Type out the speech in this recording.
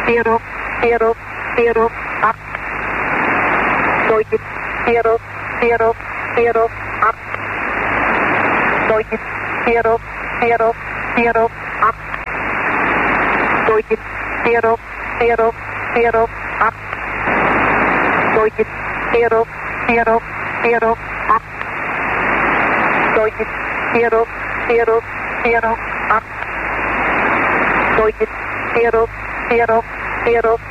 zero, zero, zero, up. Deutsch, zero, zero, zero, up. Deutsch, zero, zero, zero, up. Deutsch, zero, zero, zero, up. Deutsch, zero, zero, zero, up. Deutsch, zero, zero, zero, up. Deutsch, zero, zero, zero,